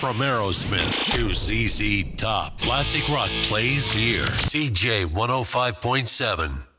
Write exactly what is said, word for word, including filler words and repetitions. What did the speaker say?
From Aerosmith to Z Z Top, classic rock plays here. C J one oh five point seven.